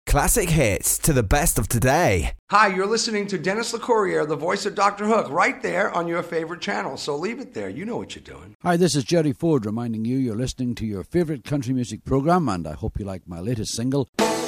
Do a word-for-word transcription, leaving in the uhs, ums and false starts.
Classic hits to the best of today. Hi, you're listening to Dennis LeCourrier, the voice of Doctor Hook, right there on your favorite channel. So leave it there. You know what you're doing. Hi, this is Jerry Ford reminding you you're listening to your favorite country music program, and I hope you like my latest single.